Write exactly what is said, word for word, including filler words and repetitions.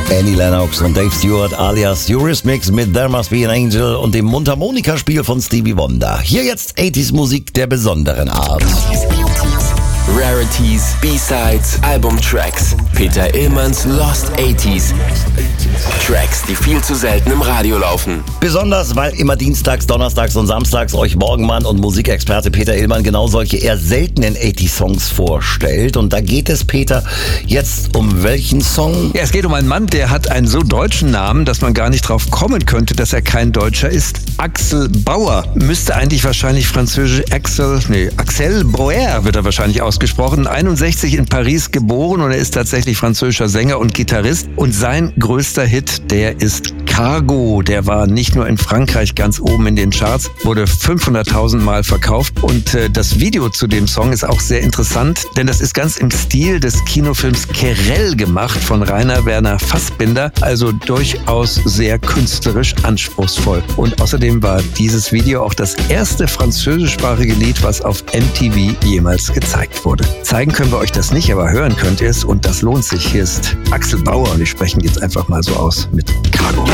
Annie Lennox und Dave Stewart alias Eurythmics mit There Must Be an Angel und dem Mundharmonikaspiel von Stevie Wonder. Hier jetzt achtziger Musik der besonderen Art. Rarities, B-Sides, Albumtracks. Peter Illmanns Lost achtziger. Tracks, die viel zu selten im Radio laufen. Besonders, weil immer dienstags, donnerstags und samstags euch Morgenmann und Musikexperte Peter Illmann genau solche eher seltenen achtziger-Songs vorstellt. Und da geht es, Peter, jetzt um welchen Song? Ja, es geht um einen Mann, der hat einen so deutschen Namen, dass man gar nicht drauf kommen könnte, dass er kein Deutscher ist. Axel Bauer. Müsste eigentlich wahrscheinlich französisch Axel, nee, Axel Bauer wird er wahrscheinlich ausgesprochen. einundsechzig in Paris geboren und er ist tatsächlich französischer Sänger und Gitarrist. Und sein größter Hit, der ist Cargo. Der war nicht nur in Frankreich ganz oben in den Charts, wurde fünfhunderttausend Mal verkauft. Und äh, das Video zu dem Song ist auch sehr interessant, denn das ist ganz im Stil des Kinofilms Querelle gemacht von Rainer Werner Fassbinder, also durchaus sehr künstlerisch anspruchsvoll. Und außerdem war dieses Video auch das erste französischsprachige Lied, was auf M T V jemals gezeigt wurde. Zeigen können wir euch das nicht, aber hören könnt ihr es und das lohnt sich. Hier ist Axel Bauer und wir sprechen jetzt einfach mal so aus mit Cargo.